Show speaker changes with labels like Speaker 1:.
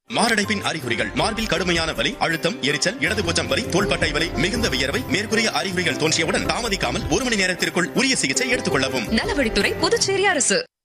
Speaker 1: மாரடைப்பின் அறிகுறிகள்: மார்பில் கடுமையான வலி, அழுத்தம், எரிச்சல், இடதுபூச்சம் வலி, தோள்பட்டை வலி, மிகுந்த வியர்வை. மேற்கூறிய அறிகுறிகள் தோன்றியவுடன் தாமதிக்காமல் 1 மணி நேரத்திற்குள் உரிய சிகிச்சை எடுத்துக் கொள்ளவும்.
Speaker 2: நலவழித்துறை, புதுச்சேரி அரசு.